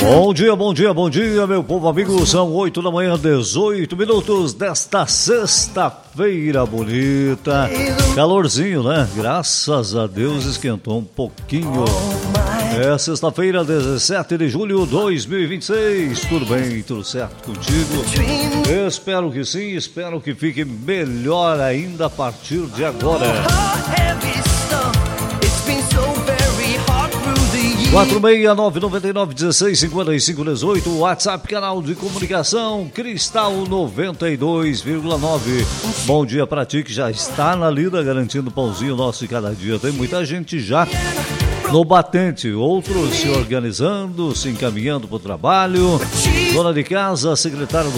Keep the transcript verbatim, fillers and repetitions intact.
Bom dia, bom dia, bom dia, meu povo amigo. São oito da manhã, dezoito minutos desta sexta-feira bonita. Calorzinho, né? Graças a Deus esquentou um pouquinho. É sexta-feira, dezessete de julho de dois mil e vinte e seis. Tudo bem, tudo certo contigo? Espero que sim, espero que fique melhor ainda a partir de agora. quatro seis nove nove nove um seis cinco cinco um oito, WhatsApp, canal de comunicação Cristal noventa e dois vírgula nove. Bom dia pra ti que já está na lida garantindo o pãozinho nosso de cada dia. Tem muita gente já no batente, outros se organizando, se encaminhando para o trabalho. Dona de casa, secretária do